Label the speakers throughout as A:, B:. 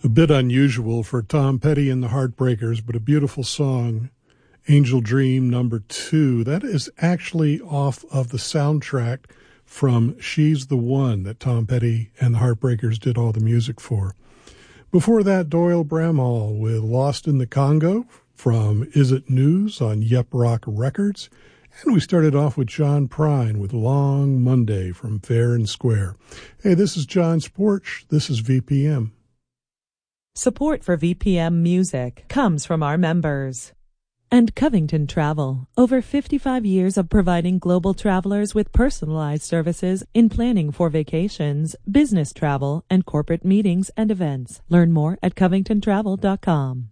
A: A bit unusual for Tom Petty and the Heartbreakers, but a beautiful song, Angel Dream number 2. That is actually off of the soundtrack from She's the One that Tom Petty and the Heartbreakers did all the music for. Before that, Doyle Bramhall with Lost in the Congo from Is It News on Yep Rock Records. And we started off with John Prine with Long Monday from Fair and Square. Hey, this is John's Porch. This is VPM.
B: Support for VPM music comes from our members. And Covington Travel, over 55 years of providing global travelers with personalized services in planning for vacations, business travel, and corporate meetings and events. Learn more at covingtontravel.com.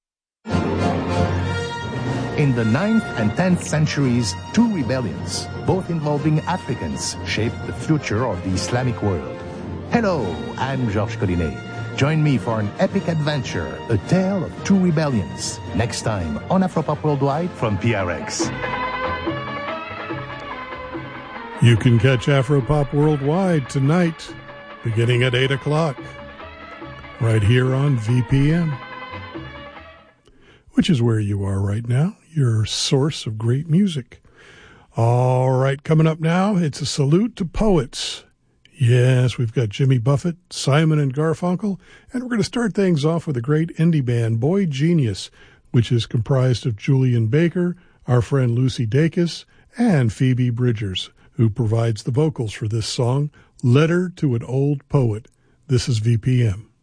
C: In the 9th and 10th centuries, 2 rebellions, both involving Africans, shaped the future of the Islamic world. Hello, I'm Georges Collinet. Join me for an epic adventure, a tale of 2 rebellions, next time on Afropop Worldwide from PRX.
A: You can catch Afropop Worldwide tonight, beginning at 8 o'clock, right here on VPM, which is where you are right now, your source of great music. All right, coming up now, it's a salute to poets. Yes, we've got Jimmy Buffett, Simon and Garfunkel, and we're going to start things off with a great indie band, Boy Genius, which is comprised of Julian Baker, our friend Lucy Dacus, and Phoebe Bridgers, who provides the vocals for this song, Letter to an Old Poet. This is VPM.